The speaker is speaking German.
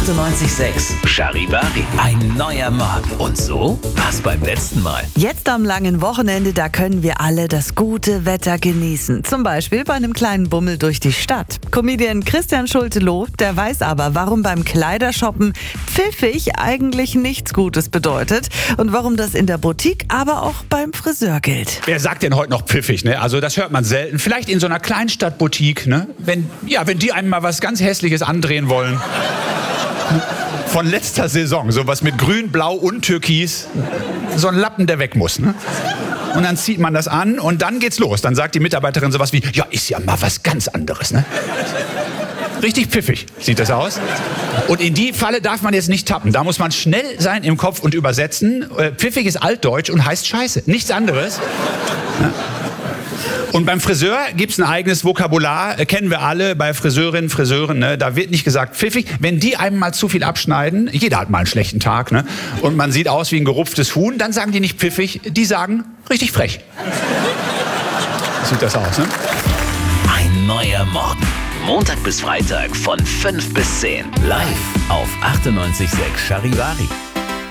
98.6 Charivari. Ein neuer Morgen. Und so war's beim letzten Mal. Jetzt am langen Wochenende, da können wir alle das gute Wetter genießen. Zum Beispiel bei einem kleinen Bummel durch die Stadt. Comedian Christian Schulte-Loh, der weiß aber, warum beim Kleidershoppen pfiffig eigentlich nichts Gutes bedeutet und warum das in der Boutique, aber auch beim Friseur gilt. Wer sagt denn heute noch pfiffig, ne? Also das hört man selten. Vielleicht in so einer Kleinstadtboutique, ne? Wenn die einem mal was ganz Hässliches andrehen wollen. Von letzter Saison, sowas mit Grün, Blau und Türkis. So ein Lappen, der weg muss, ne? Und dann zieht man das an und dann geht's los. Dann sagt die Mitarbeiterin sowas wie, ja, ist ja mal was ganz anderes, ne? Richtig pfiffig sieht das aus. Und in die Falle darf man jetzt nicht tappen. Da muss man schnell sein im Kopf und übersetzen. Pfiffig ist altdeutsch und heißt Scheiße. Nichts anderes. Ja. Und beim Friseur gibt's ein eigenes Vokabular, kennen wir alle, bei Friseurinnen, Friseuren, ne? Da wird nicht gesagt pfiffig. Wenn die einem mal zu viel abschneiden, jeder hat mal einen schlechten Tag, ne? Und man sieht aus wie ein gerupftes Huhn, dann sagen die nicht pfiffig, die sagen richtig frech. Sieht das aus, ne? Ein neuer Morgen. Montag bis Freitag von 5 bis 10. Live auf 98.6 Charivari.